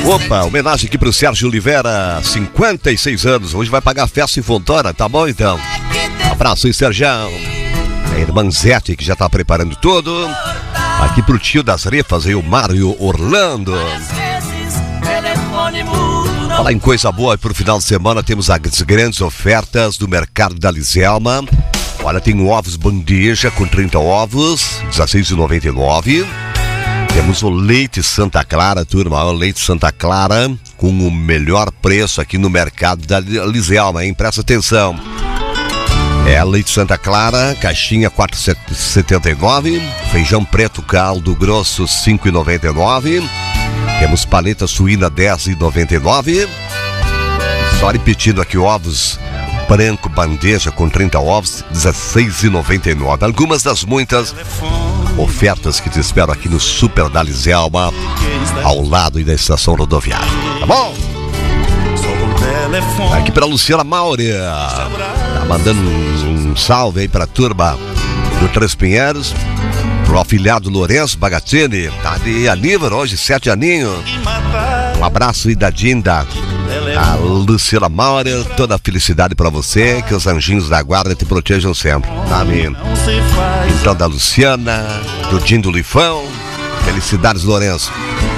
Opa, homenagem aqui pro Sérgio Oliveira, 56 anos. Hoje vai pagar festa em Fontana, tá bom então? Abraço aí, Sergião. A irmã Zete, que já tá preparando tudo. Aqui pro tio das rifas aí, o Mário Orlando. Falar em coisa boa, pro final de semana temos as grandes ofertas do mercado da Liselma. Olha, tem ovos bandeja com 30 ovos, R$16,99. Temos o leite Santa Clara, turma, o leite Santa Clara com o melhor preço aqui no mercado da Liselma, hein? Presta atenção. Leite Santa Clara, caixinha R$4,79. Feijão preto caldo grosso R$5,99. Temos paleta suína R$10,99. Só repetindo aqui, ovos branco bandeja com 30 ovos, R$16,99. Algumas das muitas ofertas que te espero aqui no Super da Liselma, ao lado da estação rodoviária. Tá bom? Aqui pra Luciana Maura, tá mandando um salve aí pra turma do Três Pinheiros, pro afilhado Lourenço Bagatini, tá de aniversário hoje, 7 aninhos. Um abraço aí da Dinda, a Luciana Maura, toda a felicidade pra você, que os anjinhos da guarda te protejam sempre. Amém. Então da Luciana, do Dindo Lifão, felicidades, Lourenço.